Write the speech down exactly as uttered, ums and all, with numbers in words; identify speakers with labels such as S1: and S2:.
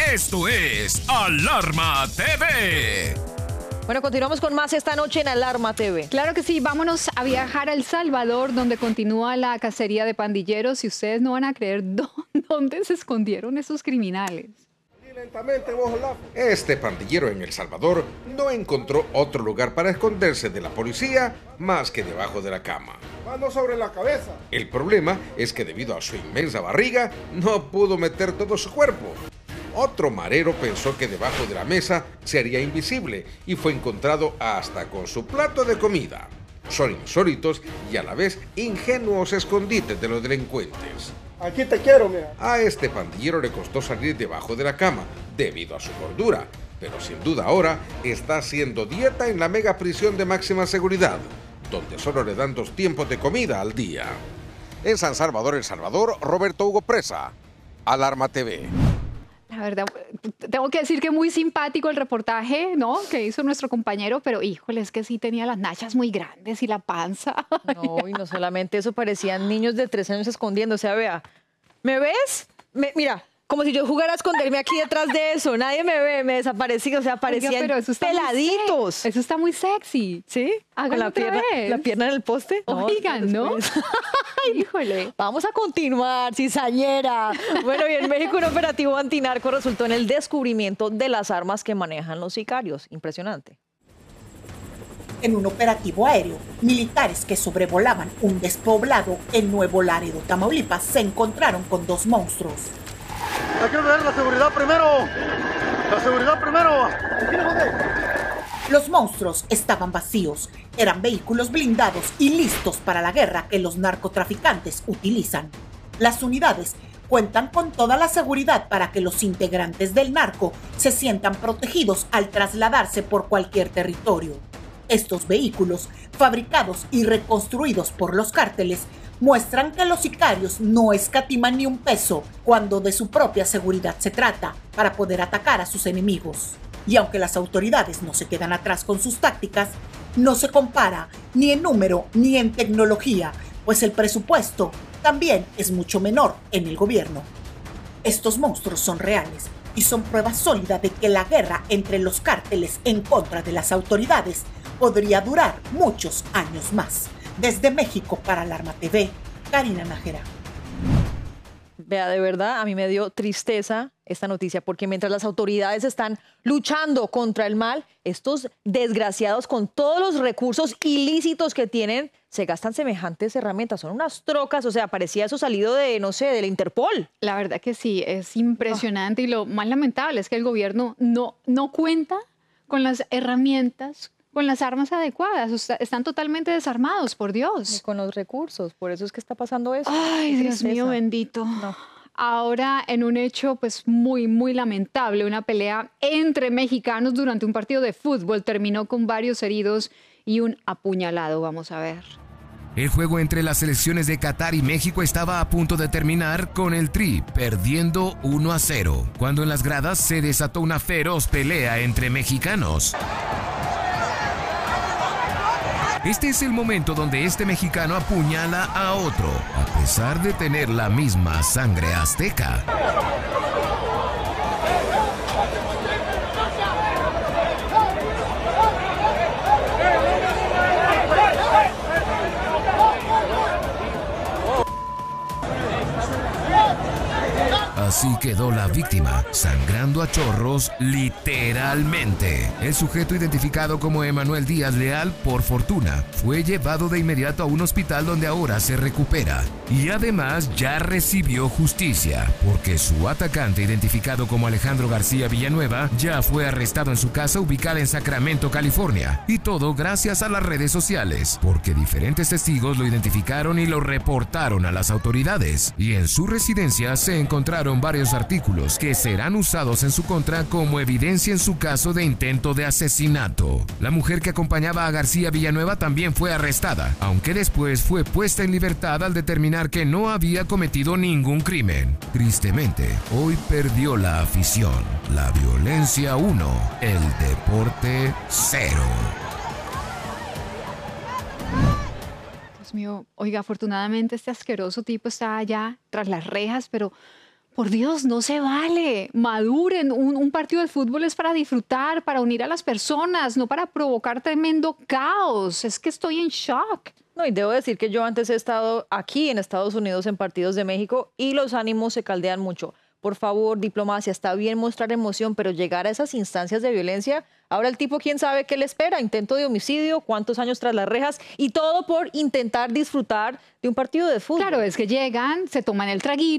S1: Esto es Alarma T V.
S2: Bueno, continuamos con más esta noche en Alarma T V.
S3: Claro que sí, vámonos a viajar a El Salvador, donde continúa la cacería de pandilleros, y ustedes no van a creer dónde se escondieron esos criminales.
S4: Este pandillero en El Salvador no encontró otro lugar para esconderse de la policía más que debajo de la cama.
S5: Mano sobre la cabeza.
S4: El problema es que debido a su inmensa barriga no pudo meter todo su cuerpo. Otro marero pensó que debajo de la mesa se haría invisible y fue encontrado hasta con su plato de comida. Son insólitos y a la vez ingenuos escondites de los delincuentes.
S5: Aquí te quiero, mira.
S4: A este pandillero le costó salir debajo de la cama debido a su gordura, pero sin duda ahora está haciendo dieta en la mega prisión de máxima seguridad, donde solo le dan dos tiempos de comida al día. En San Salvador, El Salvador, Roberto Hugo Presa, Alarma T V.
S3: La verdad, tengo que decir que muy simpático el reportaje, ¿no?, que hizo nuestro compañero, pero híjole, es que sí tenía las nachas muy grandes y la panza.
S2: No, y no solamente eso, parecían niños de tres años escondiendo. O sea, vea, ¿me ves? Me, mira, como si yo jugara a esconderme aquí detrás de eso. Nadie me ve, me desaparecí. O sea, parecían Oiga, pero eso está peladitos.
S3: Eso está muy sexy.
S2: ¿Sí? Con la pierna, la pierna en el poste.
S3: Oigan, ¿no? Híjole.
S2: Vamos a continuar, cizañera. Bueno, y en México un operativo antinarco resultó en el descubrimiento de las armas que manejan los sicarios. Impresionante.
S6: En un operativo aéreo, militares que sobrevolaban un despoblado en Nuevo Laredo, Tamaulipas, se encontraron con dos monstruos.
S5: Hay que ver la seguridad primero. La seguridad primero.
S6: Los monstruos estaban vacíos, eran vehículos blindados y listos para la guerra que los narcotraficantes utilizan. Las unidades cuentan con toda la seguridad para que los integrantes del narco se sientan protegidos al trasladarse por cualquier territorio. Estos vehículos, fabricados y reconstruidos por los cárteles, muestran que los sicarios no escatiman ni un peso cuando de su propia seguridad se trata para poder atacar a sus enemigos. Y aunque las autoridades no se quedan atrás con sus tácticas, no se compara ni en número ni en tecnología, pues el presupuesto también es mucho menor en el gobierno. Estos monstruos son reales y son prueba sólida de que la guerra entre los cárteles en contra de las autoridades podría durar muchos años más. Desde México para Alarma T V, Karina Nájera.
S2: Vea, de verdad, a mí me dio tristeza esta noticia, porque mientras las autoridades están luchando contra el mal, estos desgraciados, con todos los recursos ilícitos que tienen, se gastan semejantes herramientas. Son unas trocas, o sea, parecía eso salido de, no sé, de la Interpol.
S3: La verdad que sí, es impresionante. Oh. Y lo más lamentable es que el gobierno no, no cuenta con las herramientas, con las armas adecuadas. O sea, están totalmente desarmados, por Dios.
S2: Y con los recursos, por eso es que está pasando eso.
S3: Ay, Dios mío bendito. No. Ahora, en un hecho pues muy, muy lamentable, una pelea entre mexicanos durante un partido de fútbol terminó con varios heridos y un apuñalado. Vamos a ver.
S1: El juego entre las selecciones de Qatar y México estaba a punto de terminar con el Tri perdiendo uno a cero, cuando en las gradas se desató una feroz pelea entre mexicanos. Este es el momento donde este mexicano apuñala a otro, a pesar de tener la misma sangre azteca. Así quedó la víctima, sangrando a chorros literalmente. El sujeto, identificado como Emanuel Díaz Leal, por fortuna, fue llevado de inmediato a un hospital donde ahora se recupera. Y además ya recibió justicia, porque su atacante, identificado como Alejandro García Villanueva, ya fue arrestado en su casa ubicada en Sacramento, California. Y todo gracias a las redes sociales, porque diferentes testigos lo identificaron y lo reportaron a las autoridades. Y en su residencia se encontraron varios artículos que serán usados en su contra como evidencia en su caso de intento de asesinato. La mujer que acompañaba a García Villanueva también fue arrestada, aunque después fue puesta en libertad al determinar que no había cometido ningún crimen. Tristemente, hoy perdió la afición. La violencia uno, el deporte cero.
S3: Dios mío, oiga, afortunadamente este asqueroso tipo está allá tras las rejas, pero Por Dios, no se vale. Maduren. Un, un partido de fútbol es para disfrutar, para unir a las personas, no para provocar tremendo caos. Es que estoy en shock.
S2: No, y debo decir que yo antes he estado aquí en Estados Unidos en partidos de México y los ánimos se caldean mucho. Por favor, diplomacia, está bien mostrar emoción, pero llegar a esas instancias de violencia, ahora el tipo quién sabe qué le espera, intento de homicidio, cuántos años tras las rejas y todo por intentar disfrutar de un partido de fútbol.
S3: Claro, es que llegan, se toman el traguito.